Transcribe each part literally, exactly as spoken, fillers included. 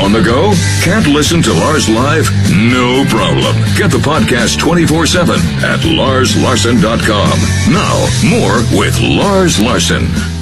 On the go? Can't listen to Lars live? No problem. Get the podcast twenty-four seven at lars larson dot com. Now, more with Lars Larson.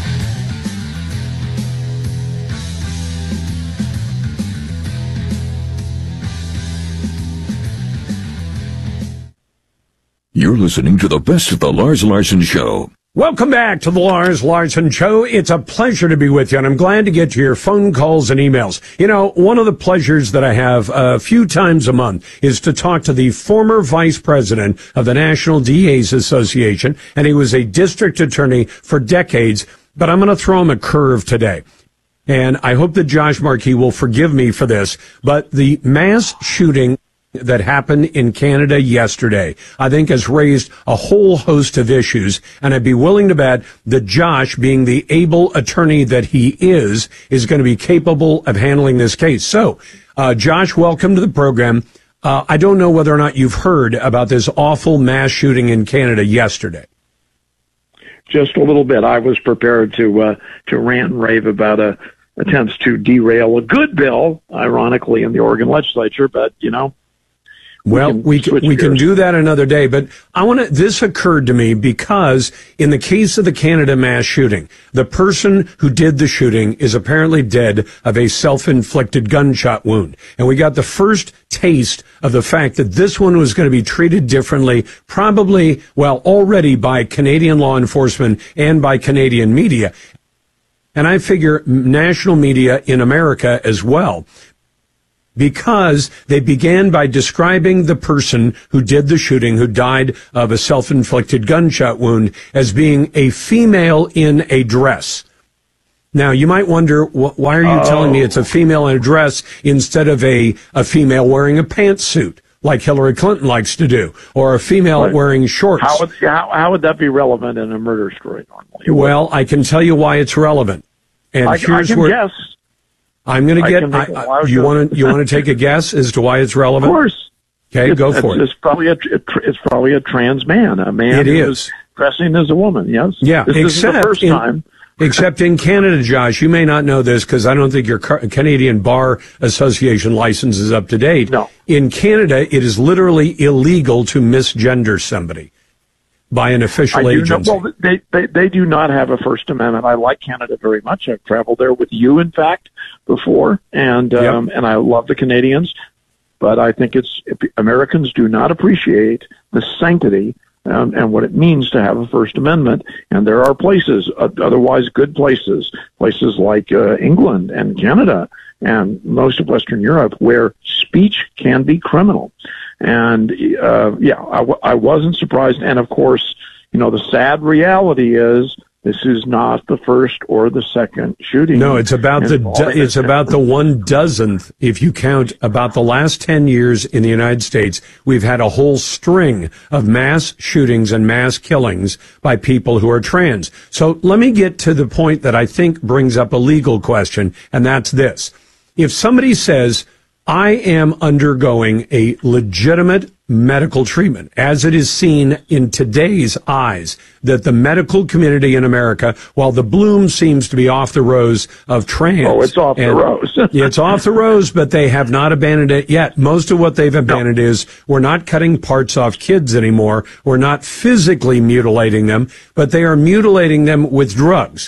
You're listening to the best of the Lars Larson Show. Welcome back to the Lars Larson Show. It's a pleasure to be with you, and I'm glad to get to your phone calls and emails. You know, one of the pleasures that I have a few times a month is to talk to the former vice president of the National D A's Association, and he was a district attorney for decades, but I'm going to throw him a curve today. And I hope that Josh Markey will forgive me for this, but the mass shooting that happened in Canada yesterday, I think has raised a whole host of issues, and I'd be willing to bet that Josh, being the able attorney that he is, is going to be capable of handling this case. So, uh, Josh, welcome to the program. Uh, I don't know whether or not you've heard about this awful mass shooting in Canada yesterday. Just a little bit. I was prepared to uh, to rant and rave about a attempts to derail a good bill, ironically, in the Oregon legislature, but, you know, Well, we can, we can do that another day, but I want to, this occurred to me because in the case of the Canada mass shooting, the person who did the shooting is apparently dead of a self-inflicted gunshot wound. And we got the first taste of the fact that this one was going to be treated differently, probably, well, already by Canadian law enforcement and by Canadian media. And I figure national media in America as well, because they began by describing the person who did the shooting, who died of a self-inflicted gunshot wound, as being a female in a dress. Now, you might wonder, wh- why are you oh. telling me it's a female in a dress instead of a, a female wearing a pantsuit, like Hillary Clinton likes to do, or a female right. wearing shorts? How would, how, how would that be relevant in a murder story normally? Well, I can tell you why it's relevant. And I, here's I can where guess. I'm going to get. I, I, you want to? You want to take a guess as to why it's relevant? Of course. Okay, it's, go for it's, it. It's probably a. It's probably a trans man, a man it who is. is dressing as a woman. Yes. Yeah. This except is the first in, time. except in Canada, Josh, you may not know this because I don't think your Canadian Bar Association license is up to date. No. In Canada, it is literally illegal to misgender somebody by an official I do agency. Know, well, they, they they do not have a First Amendment. I like Canada very much. I've traveled there with you, in fact, before, and um, yep. and I love the Canadians. But I think it's Americans do not appreciate the sanctity um, and what it means to have a First Amendment. And there are places, uh, otherwise good places, places like uh, England and Canada and most of Western Europe, where speech can be criminal. And, uh, yeah, I, w- I wasn't surprised. And of course, you know, the sad reality is this is not the first or the second shooting. No, it's about the, do- it's about the one dozenth. If you count about the last ten years in the United States, we've had a whole string of mass shootings and mass killings by people who are trans. So let me get to the point that I think brings up a legal question, and that's this. If somebody says, I am undergoing a legitimate medical treatment, as it is seen in today's eyes, that the medical community in America, while the bloom seems to be off the rose of trans. Oh, it's off the rose. It's off the rose, but they have not abandoned it yet. Most of what they've abandoned no. is we're not cutting parts off kids anymore. We're not physically mutilating them, but they are mutilating them with drugs.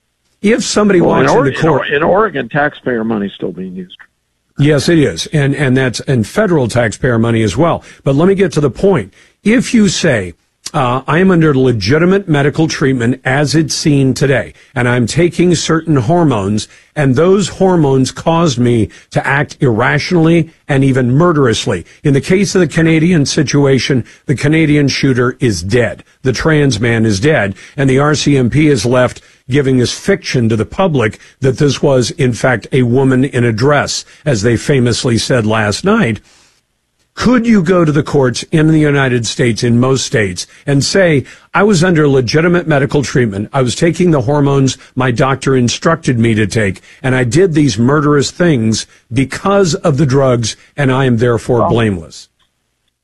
If somebody well, walks in or- into court... In Oregon, taxpayer money is still being used. Yes, it is. And, and that's, and federal taxpayer money as well. But let me get to the point. If you say, uh, I am under legitimate medical treatment as it's seen today, and I'm taking certain hormones, and those hormones caused me to act irrationally and even murderously. In the case of the Canadian situation, the Canadian shooter is dead. The trans man is dead, and the R C M P is left giving this fiction to the public that this was, in fact, a woman in a dress, as they famously said last night. Could you go to the courts in the United States, in most states, and say, I was under legitimate medical treatment, I was taking the hormones my doctor instructed me to take, and I did these murderous things because of the drugs, and I am therefore well, blameless?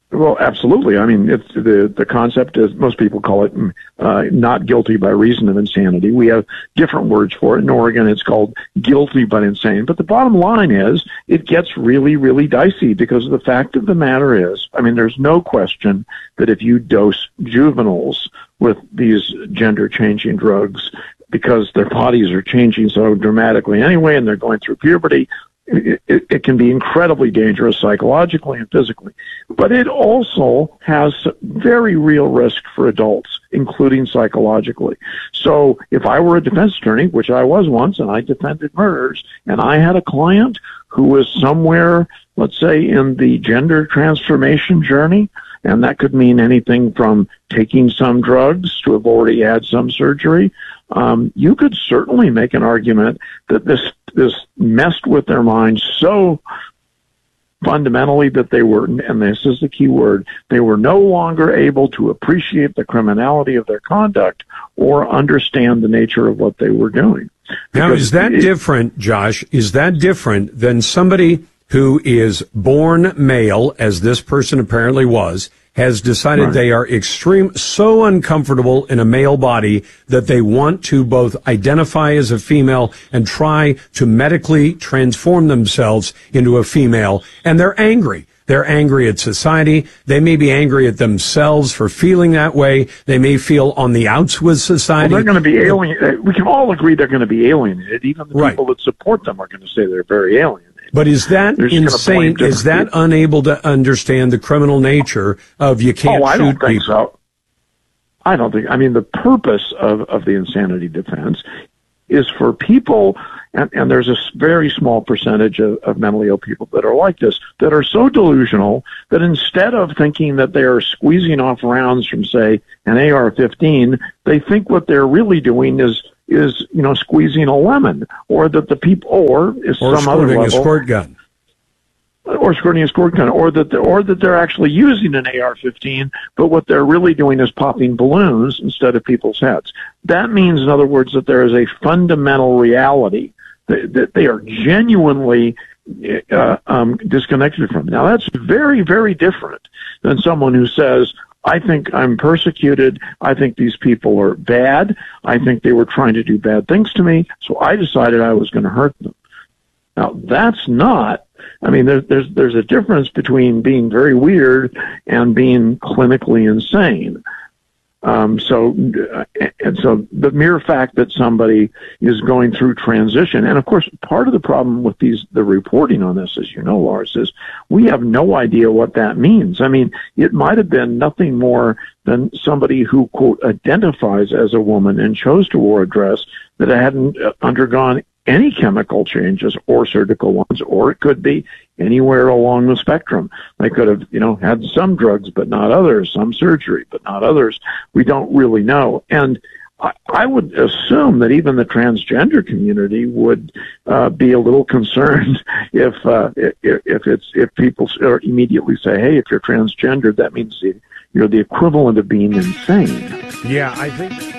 Well, absolutely. I mean, it's the the concept is, most people call it uh, not guilty by reason of insanity. We have different words for it. In Oregon, it's called guilty but insane. But the bottom line is, it gets really, really dicey, because the fact of the matter is, I mean, there's no question that if you dose juveniles with these gender-changing drugs, because their bodies are changing so dramatically anyway, and they're going through puberty, It, it, it can be incredibly dangerous psychologically and physically. But it also has very real risk for adults, including psychologically. So if I were a defense attorney, which I was once, and I defended murders, and I had a client who was somewhere, let's say, in the gender transformation journey, and that could mean anything from taking some drugs to have already had some surgery, um, you could certainly make an argument that this this messed with their minds so fundamentally that they were, and this is the key word, they were no longer able to appreciate the criminality of their conduct or understand the nature of what they were doing. Now, is that it, different, Josh? Is that different than somebody who is born male, as this person apparently was, has decided right. they are extreme, so uncomfortable in a male body that they want to both identify as a female and try to medically transform themselves into a female, and they're angry. They're angry at society. They may be angry at themselves for feeling that way. They may feel on the outs with society. Well, they're going to be alien. We can all agree they're going to be alienated. Even the right. people that support them are going to say they're very alien. But is that insane? Is that people. unable to understand the criminal nature of you can't oh, I shoot don't think people? So. I don't think. I mean, the purpose of, of the insanity defense is for people, and, and there's a very small percentage of, of mentally ill people that are like this, that are so delusional that instead of thinking that they are squeezing off rounds from, say, an A R fifteen, they think what they're really doing is is, you know, squeezing a lemon, or that the people, or is or some other level. a squirt gun. Or squirting a squirt gun, or that, or that they're actually using an A R fifteen, but what they're really doing is popping balloons instead of people's heads. That means, in other words, that there is a fundamental reality that, that they are genuinely uh, um, disconnected from. Now, that's very, very different than someone who says, I think I'm persecuted. I think these people are bad. I think they were trying to do bad things to me, so I decided I was going to hurt them. Now, that's not, I mean, there's, there's, there's a difference between being very weird and being clinically insane. Um, so, and so the mere fact that somebody is going through transition, and of course, part of the problem with these, the reporting on this, as you know, Lars, is we have no idea what that means. I mean, it might have been nothing more than somebody who, quote, identifies as a woman and chose to wear a dress that hadn't undergone any chemical changes or surgical ones, or it could be anywhere along the spectrum. They could have, you know, had some drugs, but not others, some surgery, but not others. We don't really know. And I, I would assume that even the transgender community would uh, be a little concerned if, uh, if, if it's, if people immediately say, hey, if you're transgendered, that means you're the equivalent of being insane. Yeah, I think...